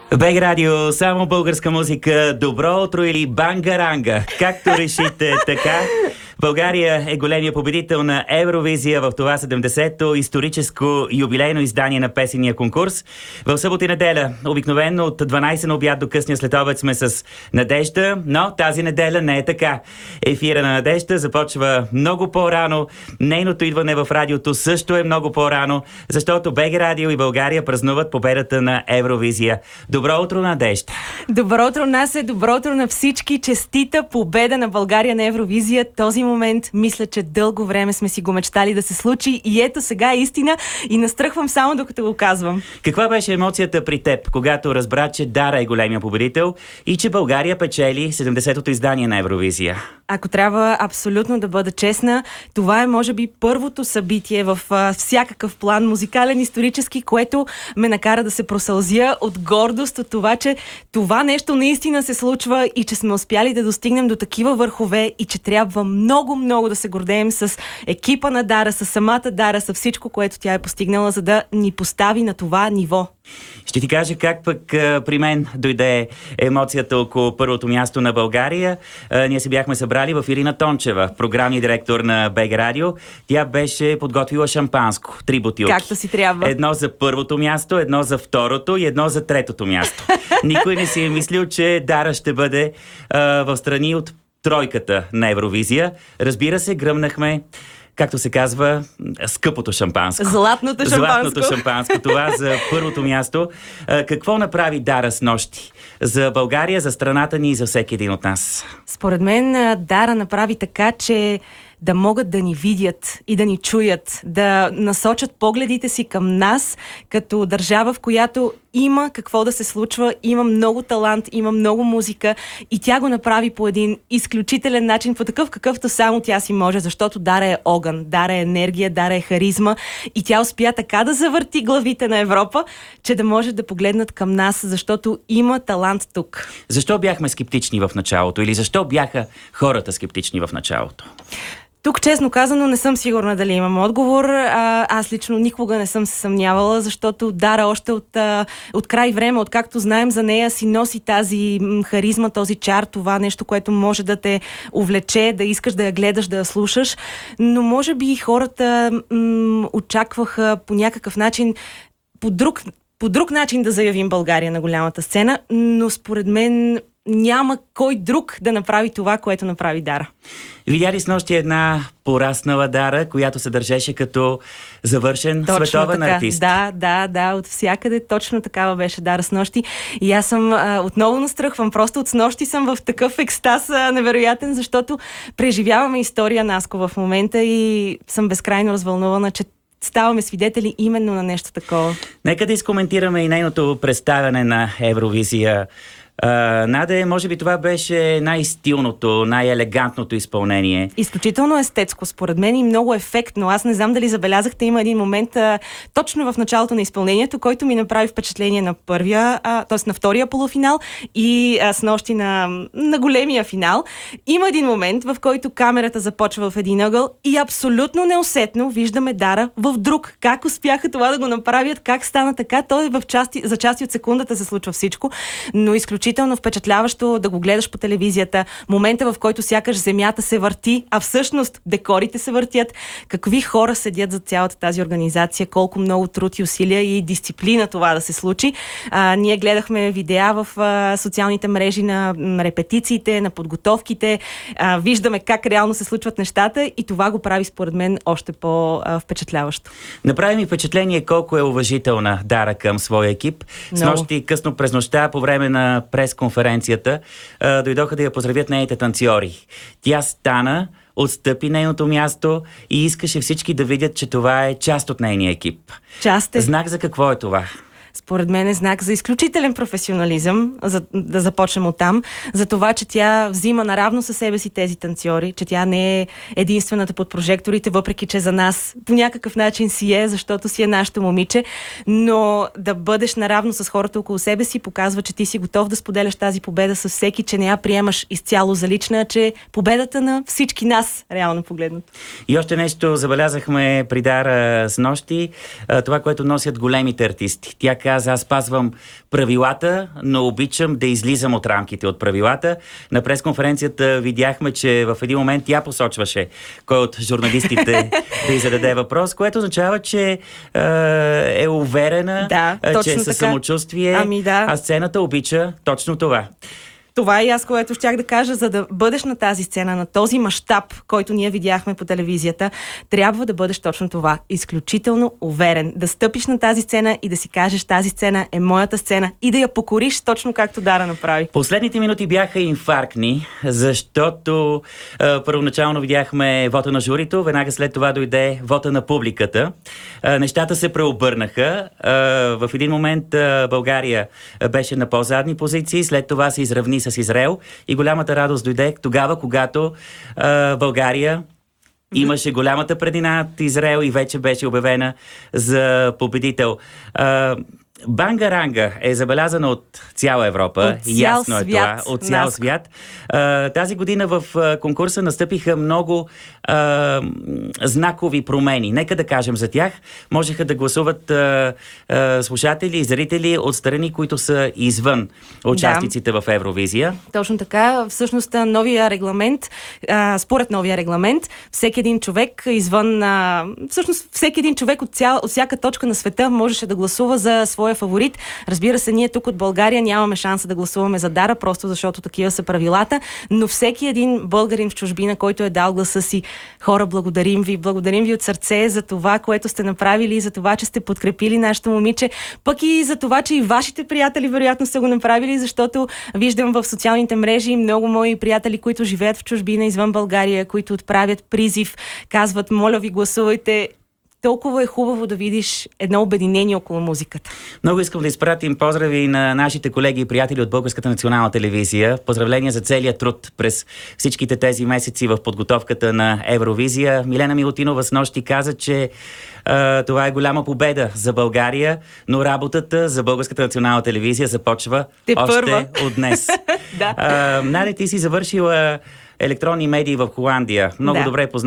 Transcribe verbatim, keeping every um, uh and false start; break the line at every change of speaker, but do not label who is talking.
БГ Радио, само българска музика, добро утро или бангаранга, както решите така. България е големия победител на Евровизия в това седемдесето историческо юбилейно издание на песения конкурс. В събота и неделя, обикновено от дванайсет на обяд до късния следобед сме с Надежда, но тази неделя не е така. Ефира на Надежда започва много по-рано. Нейното идване в радиото също е много по-рано, защото БГ Радио и България празнуват победата на Евровизия. Добро утро, Надежда!
Добро утро, Насе! Добро утро на всички! Честита победа на България на Евровизия! Този момент, мисля, че дълго време сме си го мечтали да се случи и ето сега е истина и настръхвам само докато го казвам.
Каква беше емоцията при теб, когато разбра, че Дара е големия победител и че България печели седемдесетото издание на Евровизия?
Ако трябва абсолютно да бъда честна, това е може би първото събитие в а, всякакъв план, музикален, исторически, което ме накара да се просълзя от гордост от това, че това нещо наистина се случва и че сме успяли да достигнем до такива върхове и че трябва много, много да се гордеем с екипа на Дара, с самата Дара, с всичко, което тя е постигнала, за да ни постави на това ниво.
Ще ти кажа как пък а, при мен дойде емоцията около първото място на България. А, ние се бяхме събрали в Ирина Тончева, програмни директор на БГ Радио. Тя беше подготвила шампанско, три бутилки.
Както си трябва.
Едно за първото място, едно за второто и едно за третото място. Никой не си е мислил, че Дара ще бъде а, в страни от тройката на Евровизия. Разбира се, гръмнахме, както се казва, скъпото шампанско.
Златното шампанско.
Златното шампанско. Това за първото място. Какво направи Дара с нощи? За България, за страната ни и за всеки един от нас.
Според мен Дара направи така, че да могат да ни видят и да ни чуят, да насочат погледите си към нас, като държава, в която има какво да се случва, има много талант, има много музика и тя го направи по един изключителен начин, по такъв какъвто само тя си може, защото Дара е огън, Дара е енергия, Дара е харизма и тя успя така да завърти главите на Европа, че да може да погледнат към нас, защото има талант тук.
Защо бяхме скептични в началото или защо бяха хората скептични в началото?
Тук, честно казано, не съм сигурна дали имам отговор. А, аз лично никога не съм се съмнявала, защото Дара още от, а, от край време, откакто знаем за нея, си носи тази м, харизма, този чар, това нещо, което може да те увлече, да искаш да я гледаш, да я слушаш. Но може би хората м, очакваха по някакъв начин, по друг, по друг начин да заявим България на голямата сцена, но според мен няма кой друг да направи това, което направи Дара.
Видя ли с нощи една пораснала Дара, която се държеше като завършен
точно
световен
така.
артист?
Да, да, да, от всякъде точно такава беше Дара с нощи. И аз съм а, отново настръхвам, просто от с нощи съм в такъв екстаз а, невероятен, защото преживяваме история, Наско, в момента и съм безкрайно развълнувана, че ставаме свидетели именно на нещо такова.
Нека да изкоментираме и нейното представяне на Евровизия. Uh, Наде, може би това беше най-стилното, най-елегантното изпълнение.
Изключително естетско, според мен, и много ефектно. Аз не знам дали забелязахте, има един момент а, точно в началото на изпълнението, който ми направи впечатление на първия, т.е. на втория полуфинал и а, с нощи на, на големия финал. Има един момент, в който камерата започва в един ъгъл и абсолютно неусетно виждаме Дара в друг. Как успяха това да го направят, как стана така, то е в части, за части от секундата се случва всичко, но изключително Изключително впечатляващо да го гледаш по телевизията. Момента, в който сякаш земята се върти, а всъщност декорите се въртят. Какви хора седят за цялата тази организация, колко много труд и усилия и дисциплина това да се случи. А, ние гледахме видеа в а, социалните мрежи на м, репетициите, на подготовките. А, виждаме как реално се случват нещата и това го прави според мен още по-впечатляващо.
Направи ми впечатление колко е уважителна Дара към своя екип. С нощи късно през нощта по време на пресконференцията а, дойдоха да я поздравят нейните танцори. Тя стана, отстъпи нейното място и искаше всички да видят, че това е част от нейния екип.
Част е.
Знак за какво е това?
Според мен е знак за изключителен професионализъм, за да започнем оттам, за това, че тя взима наравно със себе си тези танцори, че тя не е единствената под прожекторите, въпреки че за нас по някакъв начин си е, защото си е нашето момиче, но да бъдеш наравно с хората около себе си показва, че ти си готов да споделяш тази победа с всеки, че не я приемаш изцяло за лична, че е победата на всички нас, реално погледнато.
И още нещо забелязахме при Дара с нощи, това, което носят големите артисти. Тя каза: аз спазвам правилата, но обичам да излизам от рамките от правилата. На пресконференцията видяхме, че в един момент тя посочваше кой от журналистите да й зададе въпрос, което означава, че е, е уверена,
да,
че е със самочувствие,
ами, да.
а сцената обича точно това.
Това е и аз, което щях да кажа, за да бъдеш на тази сцена, на този мащаб, който ние видяхме по телевизията, трябва да бъдеш точно това. Изключително уверен. Да стъпиш на тази сцена и да си кажеш: тази сцена е моята сцена, и да я покориш точно както Дара направи.
Последните минути бяха инфарктни, защото а, първоначално видяхме вота на журито, веднага след това дойде вота на публиката. А, нещата се преобърнаха. А, в един момент а, България беше на по-задни позиции, след това се изравни с Израел и голямата радост дойде тогава, когато а, България имаше голямата преднина над Израел и вече беше обявена за победител. А, Бангаранга е забелязана от цяла Европа.
От цял
Ясно е
свят.
това. От цял
Нас...
свят. А, тази година в а, конкурса настъпиха много а, знакови промени. Нека да кажем за тях. Можеха да гласуват а, а, слушатели и зрители от страни, които са извън участниците да. в Евровизия.
Точно така. Всъщност новия регламент, а, според новия регламент, всеки един човек извън... А, всъщност всеки един човек от, цял, от всяка точка на света можеше да гласува за своя фаворит. Разбира се, ние тук от България нямаме шанса да гласуваме за Дара, просто защото такива са правилата, но всеки един българин в чужбина, който е дал гласа си, хора, благодарим ви, благодарим ви от сърце за това, което сте направили, за това, че сте подкрепили нашето момиче, пък и за това, че и вашите приятели вероятно са го направили, защото виждам в социалните мрежи много мои приятели, които живеят в чужбина извън България, които отправят призив, казват: моля ви, гласувайте. Толкова е хубаво да видиш едно обединение около музиката.
Много искам да изпратим поздрави на нашите колеги и приятели от Българската национална телевизия. Поздравления за целият труд през всичките тези месеци в подготовката на Евровизия. Милена Милутинова снощи каза, че а, това е голяма победа за България, но работата за Българската национална телевизия започва
Те
още
първа.
от днес.
Да.
а, Наде, ти си завършила електронни медии в Холандия. Много
да.
добре познавам